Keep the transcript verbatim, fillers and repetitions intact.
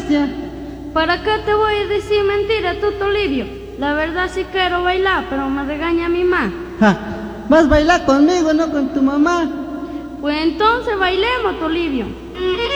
bestia. ¿Para qué te voy a decir mentira, tú, Tolibio? La verdad sí quiero bailar, pero me regaña mi mamá. Ja, vas a bailar conmigo, no con tu mamá. Pues entonces bailemos, Tolibio.